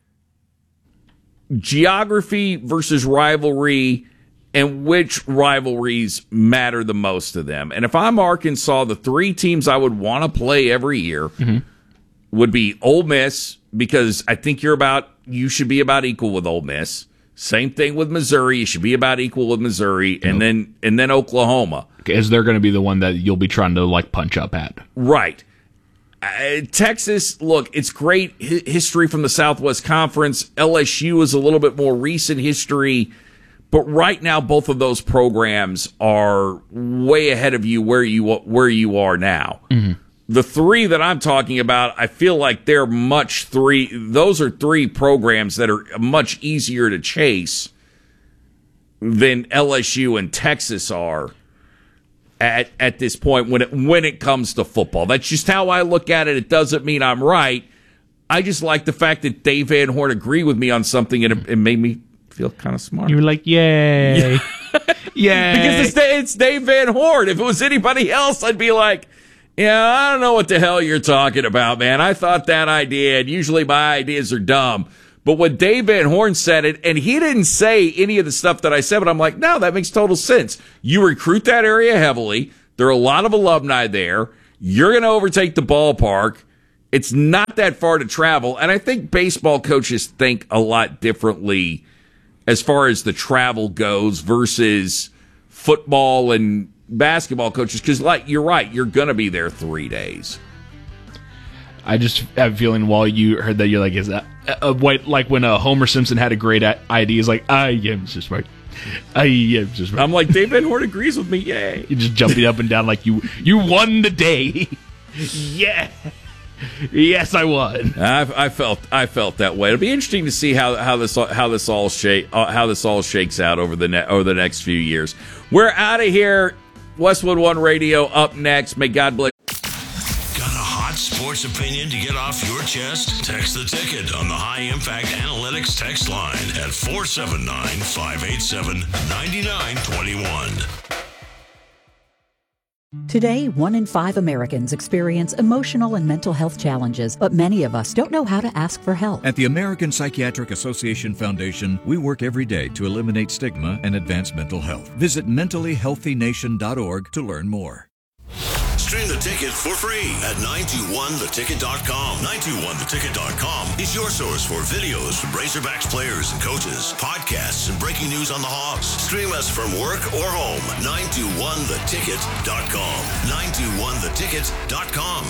geography versus rivalry and which rivalries matter the most to them. And if I'm Arkansas, the three teams I would want to play every year mm-hmm. would be Ole Miss, because I think you're about, you should be about equal with Ole Miss. Same thing with Missouri. You should be about equal with Missouri, and nope. then and then Oklahoma. As they're going to be the one that you'll be trying to like punch up at. Right. Uh, Texas, look, it's great hi- history from the Southwest Conference. L S U is a little bit more recent history, but right now both of those programs are way ahead of you where you where you are now. Mm-hmm. The three that I'm talking about, I feel like they're much three. Those are three programs that are much easier to chase than L S U and Texas are at at this point when it when it comes to football. That's just how I look at it. It doesn't mean I'm right. I just like the fact that Dave Van Horn agreed with me on something, and it, it made me feel kind of smart. You were like, yay. Yay. Because it's, it's Dave Van Horn. If it was anybody else, I'd be like, yeah, I don't know what the hell you're talking about, man. I thought that idea, and usually my ideas are dumb. But when Dave Van Horn said it, and he didn't say any of the stuff that I said, but I'm like, no, that makes total sense. You recruit that area heavily. There are a lot of alumni there. You're going to overtake the ballpark. It's not that far to travel. And I think baseball coaches think a lot differently as far as the travel goes versus football and basketball coaches. Because, like, you're right, you're going to be there three days. I just have a feeling while you heard that, you're like, is that a white, like when uh, Homer Simpson had a great idea, he's like, I am so smart. I am so smart. I'm like, Dave Van Horn agrees with me, yay. You're just jumping up and down like you you won the day. Yeah. Yes, I won. I, I felt I felt that way. It'll be interesting to see how how this how this all shake uh, how this all shakes out over the ne- over the next few years. We're out of here. Westwood One Radio up next. May God bless. Got a hot sports opinion to get off your chest? Text the ticket on the High Impact Analytics text line at four seven nine, five eight seven, nine nine two one. Today, one in five Americans experience emotional and mental health challenges, but many of us don't know how to ask for help. At the American Psychiatric Association Foundation, we work every day to eliminate stigma and advance mental health. Visit mentally healthy nation dot org to learn more. Stream the ticket for free at nine two one the ticket dot com. nine two one the ticket dot com is your source for videos from Razorbacks players and coaches, podcasts, and breaking news on the Hogs. Stream us from work or home. nine two one the ticket dot com. nine two one the ticket dot com.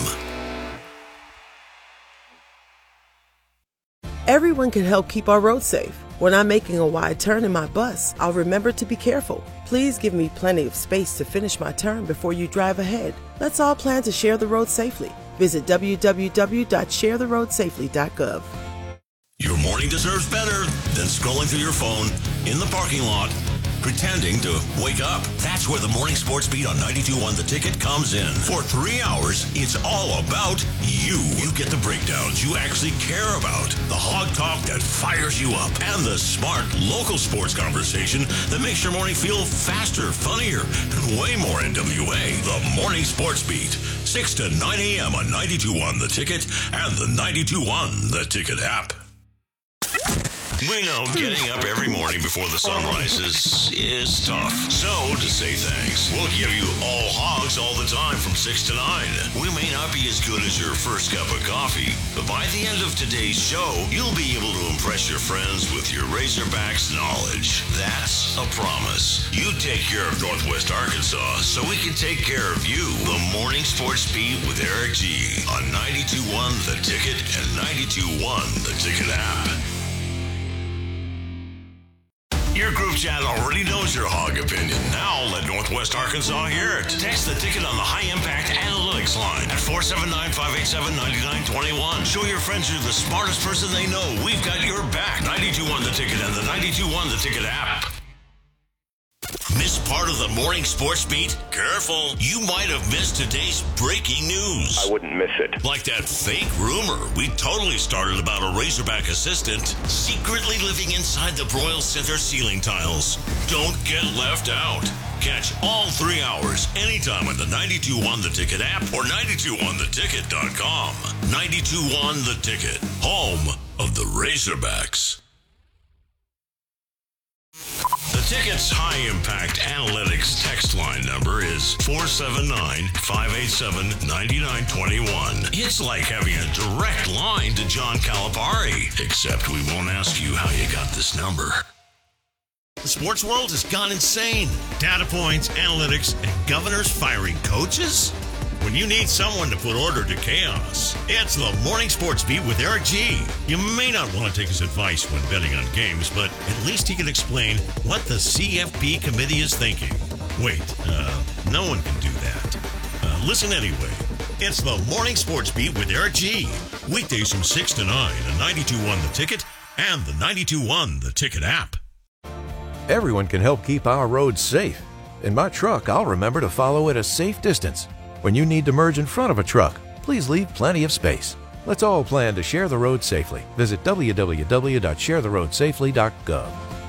Everyone can help keep our roads safe. When I'm making a wide turn in my bus, I'll remember to be careful. Please give me plenty of space to finish my turn before you drive ahead. Let's all plan to share the road safely. Visit w w w dot share the road safely dot gov. Your morning deserves better than scrolling through your phone in the parking lot, pretending to wake up. That's where the Morning Sports Beat on ninety-two point one The Ticket comes in. For three hours, it's all about you. You get the breakdowns you actually care about, the hog talk that fires you up, and the smart local sports conversation that makes your morning feel faster, funnier, and way more N W A. The Morning Sports Beat, six to nine a.m. on ninety-two point one The Ticket and the ninety-two point one The Ticket app. We know getting up every morning before the sun rises is tough. So, to say thanks, we'll give you all hogs all the time from six to nine. We may not be as good as your first cup of coffee, but by the end of today's show, you'll be able to impress your friends with your Razorbacks knowledge. That's a promise. You take care of Northwest Arkansas so we can take care of you. The Morning Sports Beat with Eric G. on ninety-two point one The Ticket and ninety-two point one The Ticket app. Your group chat already knows your hog opinion. Now let Northwest Arkansas hear it. Text the ticket on the High Impact Analytics line at four seven nine, five eight seven, nine nine two one. Show your friends you're the smartest person they know. We've got your back. ninety-two point one The Ticket and the ninety-two point one The Ticket app. Miss part of the Morning Sports Beat? Careful. You might have missed today's breaking news. I wouldn't miss it. Like that fake rumor we totally started about a Razorback assistant secretly living inside the Broyles Center ceiling tiles. Don't get left out. Catch all three hours anytime on the ninety-two point one The Ticket app or ninety-two point one the ticket dot com. ninety-two point one The Ticket, home of the Razorbacks. The Ticket's High Impact Analytics text line number is four seven nine, five eight seven, nine nine two one. It's like having a direct line to John Calipari, except we won't ask you how you got this number. The sports world has gone insane. Data points, analytics, and governors firing coaches? When you need someone to put order to chaos, it's the Morning Sports Beat with Eric G. You may not want to take his advice when betting on games, but at least he can explain what the C F P committee is thinking. Wait, uh, no one can do that. Uh, listen anyway. It's the Morning Sports Beat with Eric G. Weekdays from six to nine on ninety-two point one The Ticket and the ninety-two point one The Ticket app. Everyone can help keep our roads safe. In my truck, I'll remember to follow at a safe distance. When you need to merge in front of a truck, please leave plenty of space. Let's all plan to share the road safely. Visit w w w dot share the road safely dot gov.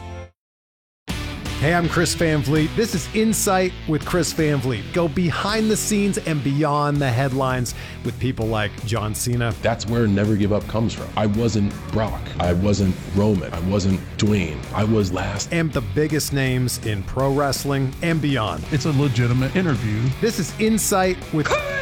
Hey, I'm Chris Van Vliet. This is Insight with Chris Van Vliet. Go behind the scenes and beyond the headlines with people like John Cena. That's where Never Give Up comes from. I wasn't Brock. I wasn't Roman. I wasn't Dwayne. I was last. And the biggest names in pro wrestling and beyond. It's a legitimate interview. This is Insight with